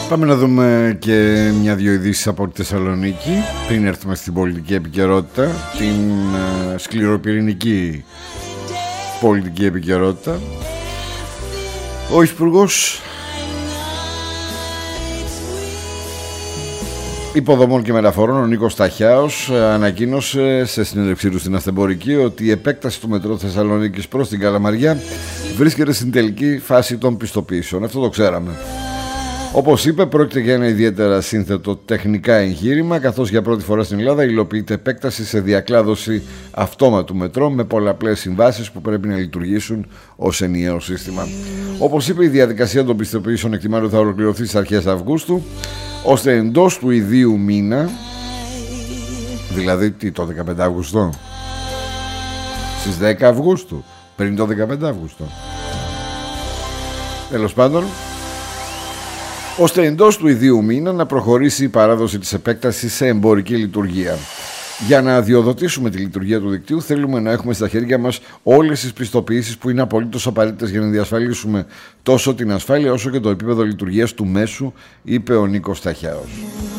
Πάμε να δούμε και μια-δυο ειδήσεις από τη Θεσσαλονίκη πριν έρθουμε στην πολιτική επικαιρότητα, την σκληροπυρηνική πολιτική επικαιρότητα. Ο Υπουργός Υποδομών και Μεταφορών, ο Νίκος Ταχιάος, ανακοίνωσε σε συνέντευξή του στην Ασθεμπορική ότι η επέκταση του μετρό Θεσσαλονίκης προς την Καλαμαριά βρίσκεται στην τελική φάση των πιστοποιήσεων. Αυτό το ξέραμε. Όπως είπε, πρόκειται για ένα ιδιαίτερα σύνθετο τεχνικά εγχείρημα, καθώς για πρώτη φορά στην Ελλάδα υλοποιείται επέκταση σε διακλάδωση αυτόματου μετρό με πολλαπλές συμβάσεις που πρέπει να λειτουργήσουν ως ενιαίο σύστημα. Όπως είπε, η διαδικασία των πιστοποιήσεων εκτιμάται θα ολοκληρωθεί στις αρχές Αυγούστου, ώστε εντός του ιδίου μήνα, δηλαδή το 15 Αυγούστου, στις 10 Αυγούστου, πριν το 15 Αυγούστου, τέλος πάντων, ώστε εντός του ιδίου μήνα να προχωρήσει η παράδοση της επέκτασης σε εμπορική λειτουργία. Για να αδειοδοτήσουμε τη λειτουργία του δικτύου, θέλουμε να έχουμε στα χέρια μας όλες τις πιστοποιήσεις που είναι απολύτως απαραίτητες για να διασφαλίσουμε τόσο την ασφάλεια όσο και το επίπεδο λειτουργίας του μέσου, είπε ο Νίκος Ταχιάος.